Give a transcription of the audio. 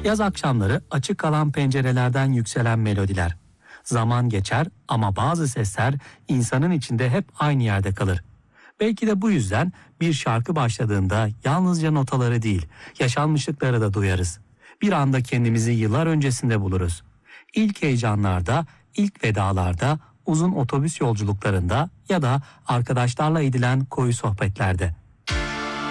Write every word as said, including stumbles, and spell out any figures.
Yaz akşamları açık kalan pencerelerden yükselen melodiler. Zaman geçer ama bazı sesler insanın içinde hep aynı yerde kalır. Belki de bu yüzden bir şarkı başladığında yalnızca notaları değil, yaşanmışlıkları da duyarız. Bir anda kendimizi yıllar öncesinde buluruz. İlk heyecanlarda, ilk vedalarda, uzun otobüs yolculuklarında ya da arkadaşlarla edilen koyu sohbetlerde.